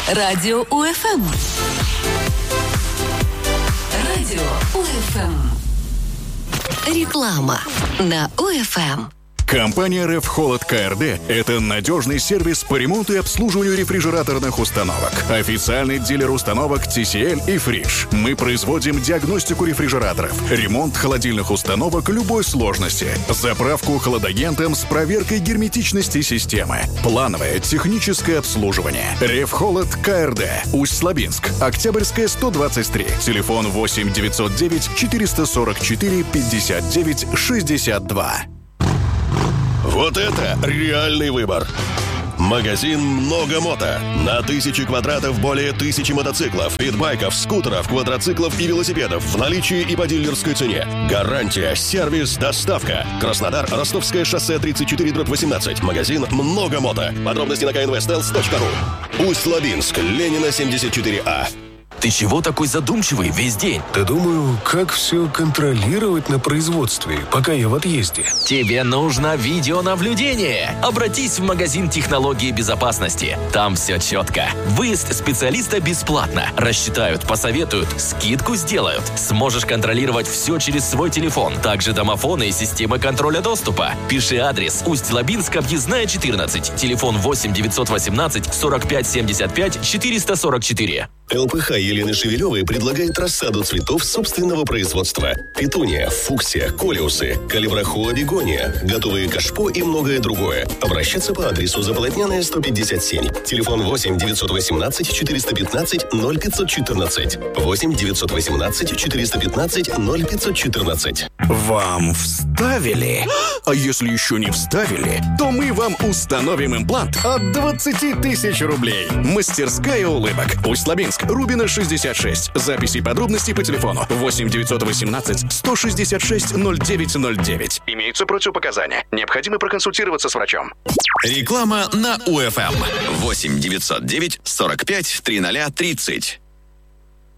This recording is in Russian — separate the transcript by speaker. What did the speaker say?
Speaker 1: Радио УФМ. Радио УФМ. Реклама на УФМ.
Speaker 2: Компания РФ Холод КРД – это надежный сервис по ремонту и обслуживанию рефрижераторных установок. Официальный дилер установок TCL и Fridge. Мы производим диагностику рефрижераторов, ремонт холодильных установок любой сложности, заправку холодагентом с проверкой герметичности системы, плановое техническое обслуживание. РФ Холод КРД. Усть-Лабинск. Октябрьская, 123. Телефон 8 909 444 59 62.
Speaker 3: Вот это реальный выбор. Магазин «Много мото». На 1000 квадратов более 1000 мотоциклов, питбайков, скутеров, квадроциклов и велосипедов в наличии и по дилерской цене. Гарантия, сервис, доставка. Краснодар, Ростовское шоссе 34/18. Магазин «Много мото». Подробности на knvstels.ru. Усть-Лабинск, Ленина, 74А.
Speaker 4: Ты чего такой задумчивый весь день?
Speaker 5: Да думаю, как все контролировать на производстве, пока я в отъезде.
Speaker 4: Тебе нужно видеонаблюдение. Обратись в магазин технологии безопасности. Там все четко. Выезд специалиста бесплатно. Рассчитают, посоветуют, скидку сделают. Сможешь контролировать все через свой телефон. Также домофоны и системы контроля доступа. Пиши адрес: Усть-Лабинск, объездная 14. Телефон 8 918 45 75 444.
Speaker 3: ЛПХ Елены Шевелевой предлагает рассаду цветов собственного производства. Петуния, фуксия, колеусы, калибрахоа, бегония, готовые кашпо и многое другое. Обращаться по адресу Заполотняная, 157. Телефон 8 918 415 0514. 8 918 415 0514.
Speaker 2: Вам вставили? А если еще не вставили, то мы вам установим имплант от 20 000 рублей. Мастерская улыбок. Усть-Лабинск, Рубина, 66. Записи и подробности по телефону 8 918 166 0909. Имеются противопоказания. Необходимо проконсультироваться с врачом.
Speaker 6: Реклама на УФМ. 8 909 45 300 30.